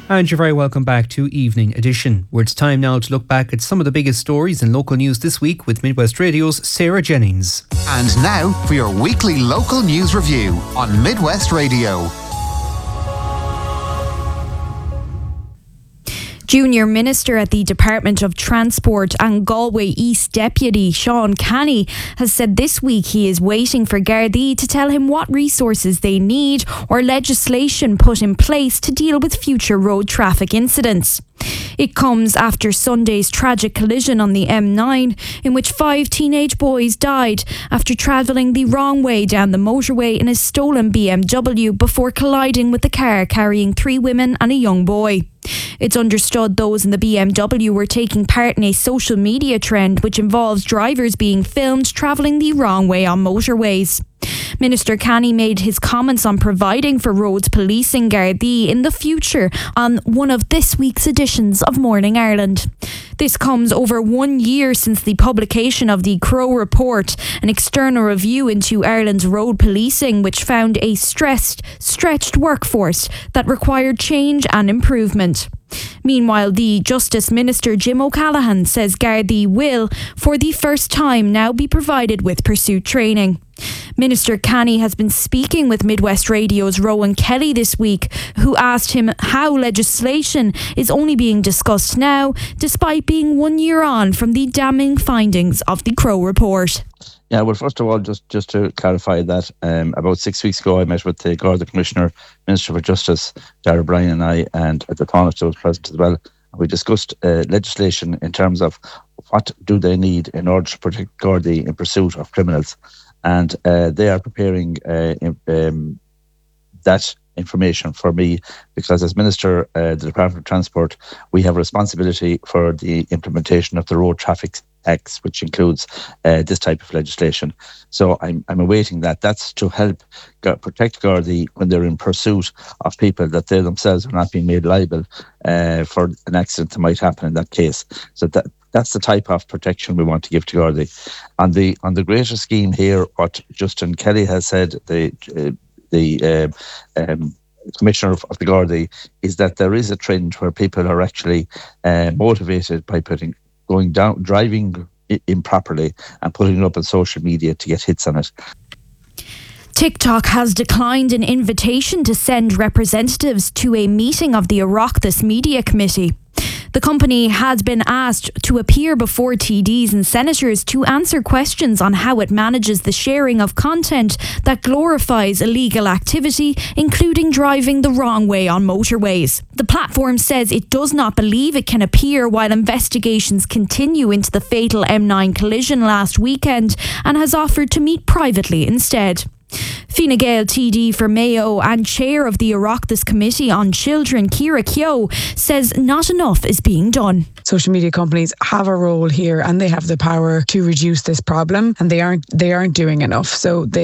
And you're very welcome back to Evening Edition, where it's time now to look back at some of the biggest stories in local news this week with Midwest Radio's Sarah Jennings. And now for your weekly local news review on Midwest Radio. Junior Minister at the Department of Transport and Galway East Deputy Sean Canny has said this week he is waiting for Gardaí to tell him what resources they need or legislation put in place to deal with future road traffic incidents. It comes after Sunday's tragic collision on the M9 in which 5 teenage boys died after travelling the wrong way down the motorway in a stolen BMW before colliding with the car carrying 3 women and a young boy. It's understood those in the BMW were taking part in a social media trend which involves drivers being filmed travelling the wrong way on motorways. Minister Canny made his comments on providing for roads policing Gardaí in the future on one of this week's editions of Morning Ireland. This comes over 1 year since the publication of the Crow Report, an external review into Ireland's road policing which found a stretched workforce that required change and improvement. Meanwhile, the Justice Minister Jim O'Callaghan says Gardaí will, for the first time, now be provided with pursuit training. Minister Canny has been speaking with Midwest Radio's Rowan Kelly this week, who asked him how legislation is only being discussed now, despite being 1 year on from the damning findings of the Crow Report. Yeah, well, first of all, just to clarify that, about 6 weeks ago, I met with the Garda Commissioner, Minister for Justice, Darragh Bryan, and I, and the Taoiseach was present as well. We discussed legislation in terms of what do they need in order to protect Gardaí in pursuit of criminals. And they are preparing that information for me because as Minister, the Department of Transport, we have responsibility for the implementation of the Road Traffic Acts, which includes this type of legislation. So I'm awaiting that. That's to help protect Gardaí when they're in pursuit of people that they themselves are not being made liable for an accident that might happen in that case. So that's the type of protection we want to give to Gardaí. On the greater scheme here, what Justin Kelly has said, the Commissioner of the Gardaí, is that there is a trend where people are actually motivated by driving improperly and putting it up on social media to get hits on it. TikTok has declined an invitation to send representatives to a meeting of the Oireachtas Media Committee. The company had been asked to appear before TDs and senators to answer questions on how it manages the sharing of content that glorifies illegal activity, including driving the wrong way on motorways. The platform says it does not believe it can appear while investigations continue into the fatal M9 collision last weekend and has offered to meet privately instead. Fine Gael TD for Mayo and chair of the Oireachtas Committee on Children, Ciara Keogh, says not enough is being done. Social media companies have a role here and they have the power to reduce this problem, and they aren't doing enough. So they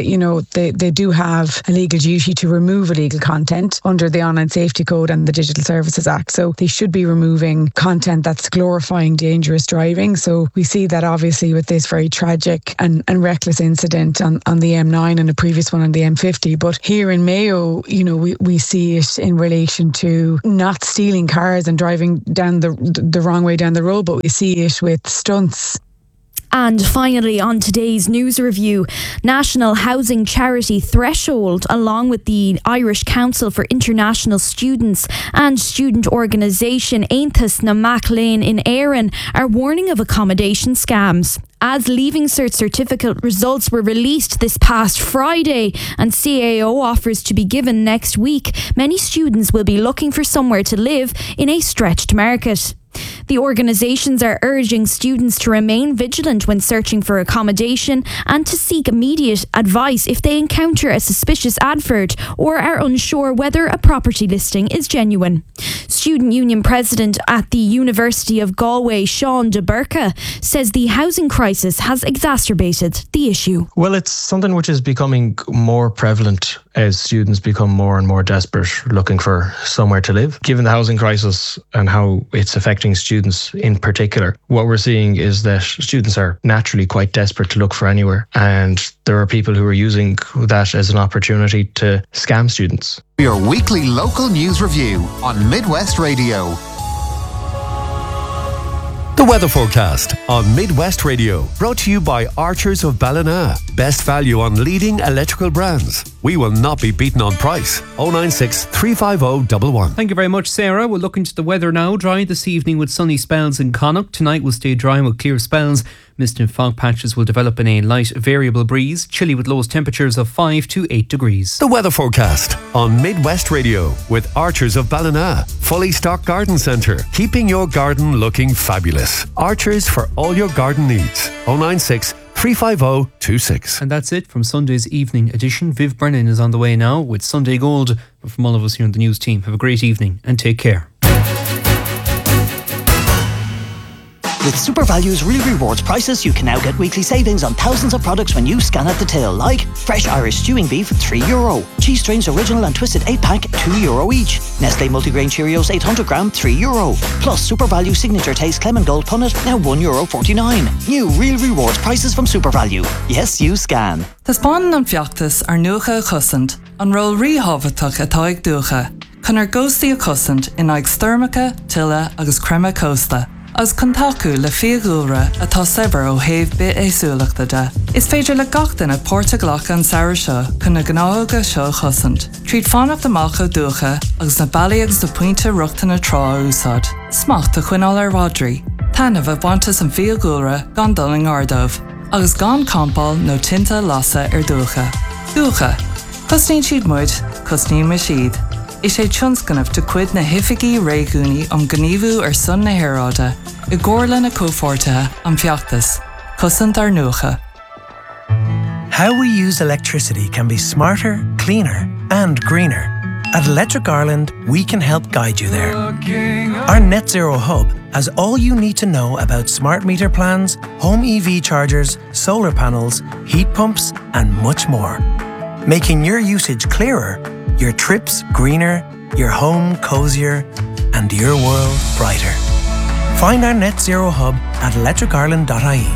do have a legal duty to remove illegal content under the Online Safety Code and the Digital Services Act. So they should be removing content that's glorifying dangerous driving. So we see that obviously with this very tragic and reckless incident on the M9 and a previous one on the M50. But here in Mayo, we see it in relation to not stealing cars and driving down the wrong way down the road, but we see it with stunts. And finally, on today's news review, national housing charity Threshold, along with the Irish Council for International Students and student organisation Aontas na Mac Léinn in Éireann, are warning of accommodation scams. As Leaving Cert certificate results were released this past Friday and CAO offers to be given next week, many students will be looking for somewhere to live in a stretched market. The organisations are urging students to remain vigilant when searching for accommodation and to seek immediate advice if they encounter a suspicious advert or are unsure whether a property listing is genuine. Student Union President at the University of Galway, Sean de Burka, says the housing crisis has exacerbated the issue. Well, it's something which is becoming more prevalent as students become more and more desperate looking for somewhere to live. Given the housing crisis and how it's affecting students in particular, what we're seeing is that students are naturally quite desperate to look for anywhere, and there are people who are using that as an opportunity to scam students. Your weekly local news review on Midwest Radio. The weather forecast on Midwest Radio, brought to you by Archers of Ballina. Best value on leading electrical brands. We will not be beaten on price. 096 350 11. Thank you very much, Sarah. We'll look into the weather now. Dry this evening with sunny spells in Connacht. Tonight will stay dry with clear spells. Mist and fog patches will develop in a light variable breeze. Chilly with lowest temperatures of 5 to 8 degrees. The weather forecast on Midwest Radio with Archers of Ballina. Fully stocked garden centre, keeping your garden looking fabulous. Archers for all your garden needs. 096 350 26. And that's it from Sunday's evening edition. Viv Brennan is on the way now with Sunday Gold. But from all of us here on the news team, have a great evening and take care. With SuperValue's Real Rewards prices, you can now get weekly savings on thousands of products when you scan at the till, like fresh Irish stewing beef, €3. Cheese Strains Original and Twisted 8-pack, €2 each. Nestle Multigrain Cheerios 800 gram, €3. Plus SuperValue Signature Taste Clement Gold Punnet, now €1.49. New Real Rewards prices from SuperValue. Yes, you scan. Tá spáin an fiachtas ar nuacha a chusant, an ról ríhabhatach atá ag dúcha. Chun ar ghóstaí a chusant in ag styrmacha, tilla agus crema costa. As contacu le fiagúra atá sever ó héh bit éasúlachta de. Is féidir le gachtain a Portaglach an saoir seo chun na gnága seo chusant. Tríd fánacht amach ó dúcha agus na bailíogs do puinte ruachta na trá úsad. Smacht a chuinál ar Rodri. Tanamh a bhaintas an fiagúra gan doling ardómh. Agus gan campáil nó tinta lasa ar dúcha. Dúcha. Cosnín siad muid, cosnín me siad. Is sé tionscanmh de cuid na hifigií réigúnaí am gníomhú ar son na hairáide, I gcomharla na cófortathe am fiachtas, cosant ar nuacha. How we use electricity can be smarter, cleaner and greener. At Electric Ireland, we can help guide you there. Our Net Zero Hub has all you need to know about smart meter plans, home EV chargers, solar panels, heat pumps and much more. Making your usage clearer, your trips greener, your home cozier, and your world brighter. Find our Net Zero Hub at electricireland.ie.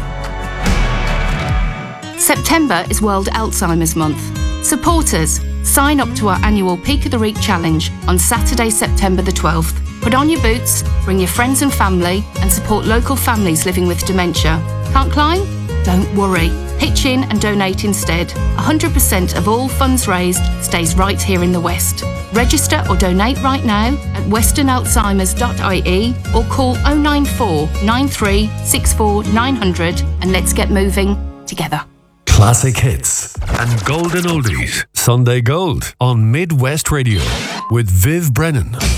September is World Alzheimer's Month. Support us. Sign up to our annual Peak of the Week Challenge on Saturday, September the 12th. Put on your boots, bring your friends and family, and support local families living with dementia. Can't climb? Don't worry. Pitch in and donate instead. 100% of all funds raised stays right here in the West. Register or donate right now at westernalzheimers.ie or call 094 93 64 900 and let's get moving together. Classic hits and golden oldies. Sunday Gold on Midwest Radio with Viv Brennan.